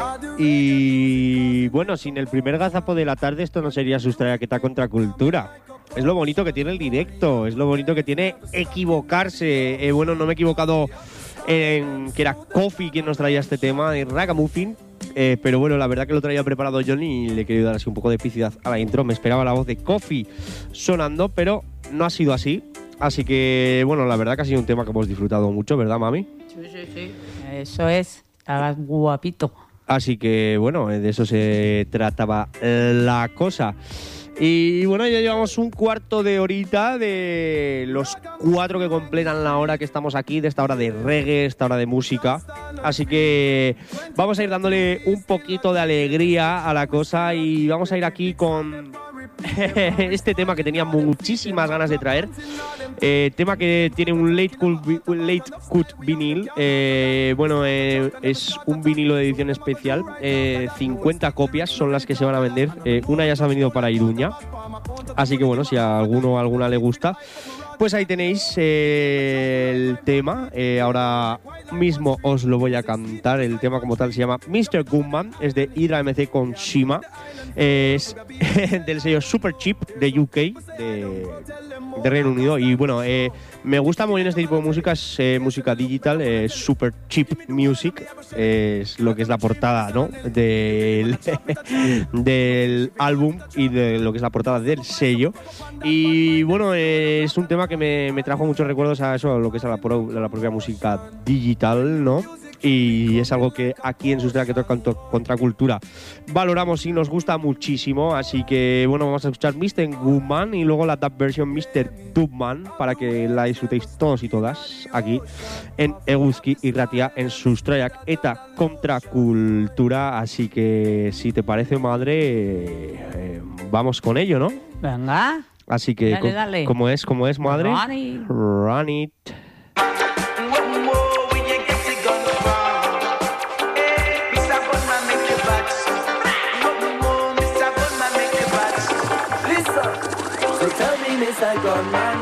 Y bueno, sin el primer gazapo de la tarde esto no sería Sustrayaqueta Contracultura. Es lo bonito que tiene el directo, es lo bonito que tiene equivocarse. Bueno, no me he equivocado en que era Kofi quien nos traía este tema de Ragamuffin. Pero bueno, la verdad que lo traía preparado Johnny y le he querido dar así un poco de epicidad a la intro. Me esperaba la voz de Kofi sonando, pero no ha sido así. Así que, bueno, la verdad que ha sido un tema que hemos disfrutado mucho, ¿verdad, mami? Sí. Eso es. Estabas guapito. Así que, bueno, de eso se trataba la cosa. Y bueno, ya llevamos un cuarto de horita de los 4 que completan la hora que estamos aquí, de esta hora de reggae, esta hora de música. Así que vamos a ir dándole un poquito de alegría a la cosa y vamos a ir aquí con este tema que tenía muchísimas ganas de traer. Tema que tiene un late cut vinil. Es un vinilo de edición especial. 50 copias son las que se van a vender. Una ya se ha venido para Iruña. Así que bueno, si a alguno o alguna le gusta, pues ahí tenéis el tema. Ahora mismo os lo voy a cantar. El tema como tal se llama Mr. Gunman. Es de Hydra MC con Shima. Es del sello Super Cheap de UK, de Reino Unido. Y bueno, me gusta muy bien este tipo de música. Es música digital, Super Cheap Music. Es lo que es la portada, ¿no? Del álbum y de lo que es la portada del sello. Y bueno, es un tema que me trajo muchos recuerdos a eso, a lo que es a la propia música digital, ¿no? Y es algo que aquí en Sustrayaqueta Contracultura valoramos y nos gusta muchísimo. Así que bueno, vamos a escuchar Mr. Gunman y luego la dub versión Mr. Dubman para que la disfrutéis todos y todas aquí en Eguzki Irratia en Sustrayaqueta Contracultura. Así que si te parece, madre, vamos con ello, ¿no? Venga. Así que dale. ¿Cómo es, madre? Run it. Mr. Gunman